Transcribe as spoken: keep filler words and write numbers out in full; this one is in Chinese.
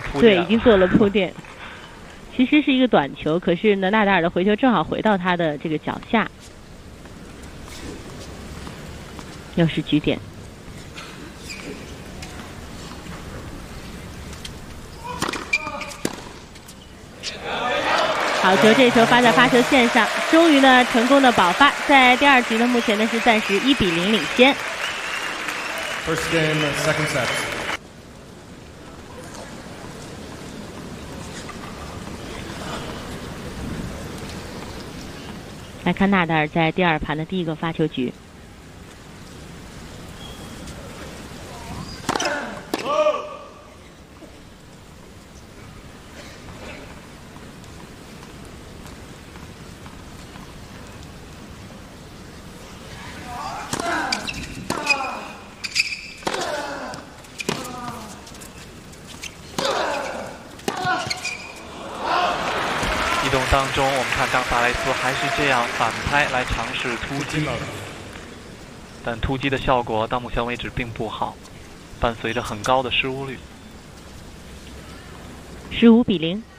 铺垫。 对，已经做了铺垫。其实是一个短球，可是呢，纳达尔的回球正好回到他的这个脚下，又是局点。好球，这球发在发球线上，终于呢成功的保发，在第二局呢，目前呢是暂时一比零领先。 First game, second set. 来看纳达尔在第二盘的第一个发球局。 移动当中，我们看冈萨雷斯还是这样反拍来尝试突击，但突击的效果到目前为止并不好，伴随着很高的失误率。 十五比零。